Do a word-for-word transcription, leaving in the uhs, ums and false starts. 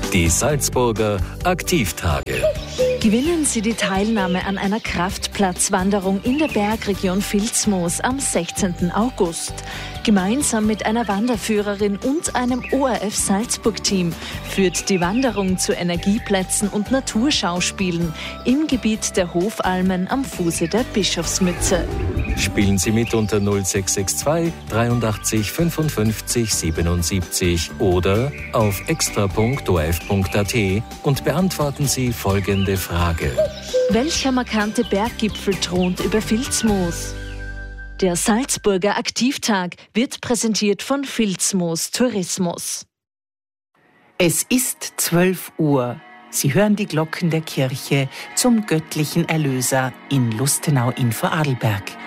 Die Salzburger Aktivtage. Gewinnen Sie die Teilnahme an einer Kraftplatzwanderung in der Bergregion Vilsmoos am sechzehnten August. Gemeinsam mit einer Wanderführerin und einem O R F Salzburg-Team führt die Wanderung zu Energieplätzen und Naturschauspielen im Gebiet der Hofalmen am Fuße der Bischofsmütze. Spielen Sie mit unter null sechs sechs zwei dreiundachtzig fünfundfünfzig siebenundsiebzig oder auf extra punkt o r f punkt a t und beantworten Sie folgende Frage. Welcher markante Berggipfel thront über Vilsmoos? Der Salzburger Aktivtag wird präsentiert von Vilsmoos Tourismus. Es ist zwölf Uhr. Sie hören die Glocken der Kirche zum göttlichen Erlöser in Lustenau in Vorarlberg.